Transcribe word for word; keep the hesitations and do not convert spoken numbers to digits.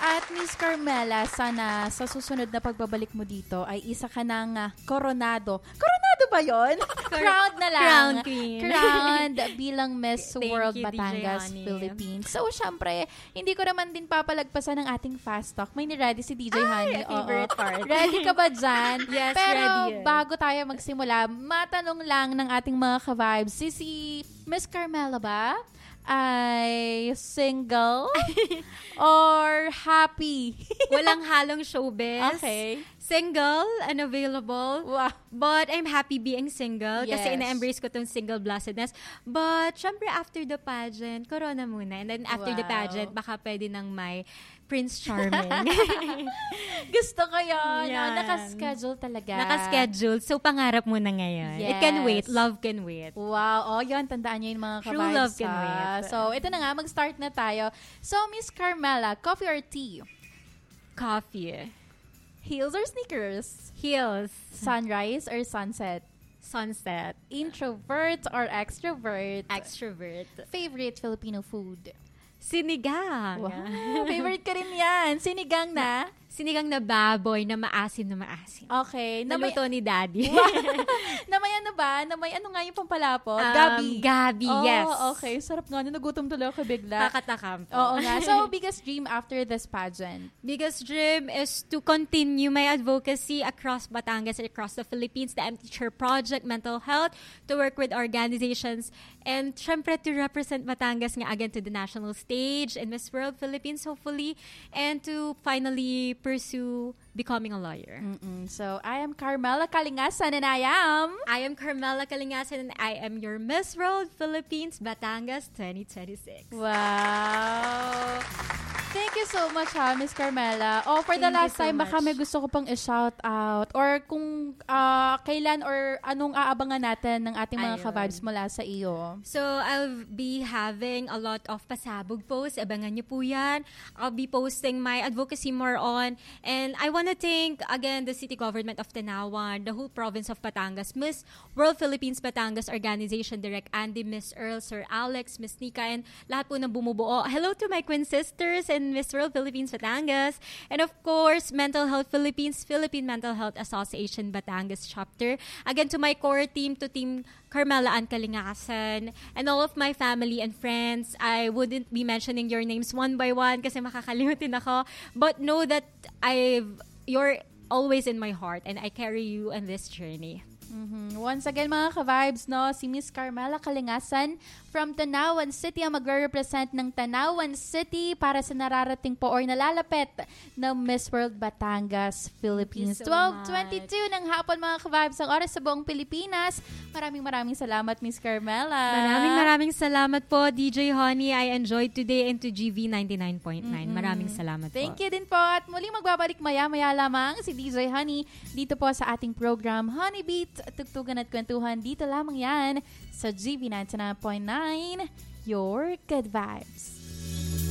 At Miss Carmela, sana sa susunod na pagbabalik mo dito ay isa ka ng uh, koronado. Koronado ba yun? Crowned na lang. Crown Queen. Crowned bilang Miss Thank World you, Batangas, D J Philippines. So, syempre, hindi ko naman din papalagpasan ng ating fast talk. May ni-ready si D J Honey. Ay, favorite part. Ready ka ba dyan? Yes, Pero ready. bago tayo magsimula, matanong lang ng ating mga ka-vibes, si, si Miss Carmela ba ay single or happy? Walang halong showbiz. Okay. Single, unavailable. Wow. But I'm happy being single Yes. kasi ina-embrace ko tong single blessedness. But syempre after the pageant, corona muna. And then after the Wow. pageant, baka pwede nang may Prince Charming. Gusto ko yun. Yan. No? Nakaschedule talaga. Nakaschedule. So pangarap muna ngayon. It can Yes. wait. Love can wait. Wow. Oh, yun. Tandaan niyo yung mga True ka-vibes. love can ha? wait. So, ito na nga. Mag-start na tayo. So, Miss Carmela, coffee or tea? Coffee. Heels or sneakers? Heels. Sunrise or sunset? Sunset. Introvert or extrovert? Extrovert. Favorite Filipino food? Sinigang. Wow. Favorite ka rin yan. Sinigang na? Sinigang na baboy na maasim na maasim. Okay. Na may, Naluto ni Daddy. na may ano ba? Na may ano nga yung pampalapot? Um, Gabi. Gabi, Oh, yes. okay. Sarap nga. Nagutom tuloy ako bigla. Kakatakam po. Oo nga. So, biggest dream after this pageant? Biggest dream is to continue my advocacy across Batangas and across the Philippines, the M-Teacher Project, mental health, to work with organizations, and syempre to represent Batangas nga again to the national stage in Miss World Philippines, hopefully, and to finally pursue becoming a lawyer. Mm-mm. So, I am Carmela Kalingasan and I am... I am Carmela Kalingasan and I am your Miss World Philippines Batangas twenty twenty-six. Wow! Thank you so much ha, Miss Carmela. Oh, for the Thank last you so time, baka much. may gusto ko pang i-shout out or kung ah, kailan or anong aabangan natin ng ating mga Ayun. ka-vibes mula sa iyo. So, I'll be having a lot of pasabog posts. Abangan niyo po yan. I'll be posting my advocacy more on. And I want to thank, again, the City Government of Tanawan, the whole province of Batangas, Miss World Philippines Batangas Organization, Direct Andy, Miss Earl, Sir Alex, Miss Nika, and lahat po na bumubuo. Hello to my Queen Sisters and Miss World Philippines Batangas. And of course, Mental Health Philippines, Philippine Mental Health Association Batangas Chapter. Again, to my core team, to Team Carmela Ann Kalingasan, and all of my family and friends. I wouldn't be mentioning your names one by one kasi makakalimutin ako. But know that I've, you're always in my heart and I carry you on this journey. Mhm. Once again mga ka-vibes, no, si Miss Carmela Kalingasan from Tanawan City ang magre-represent ng Tanawan City para sa nararating po or nalalapit na Miss World Batangas Philippines. so twelve twenty-two ng hapon mga ka-vibes, ang oras sa buong Pilipinas. Maraming maraming salamat Miss Carmela. Maraming maraming salamat po, D J Honey. I enjoyed today and to G V ninety-nine point nine. Maraming salamat Thank po. you din po. At muling magbabalik maya-maya lamang si D J Honey dito po sa ating program Honey Beat, tugtugan at kwentuhan. Dito lamang yan sa G V ninety-nine point nine, Your Good Vibes.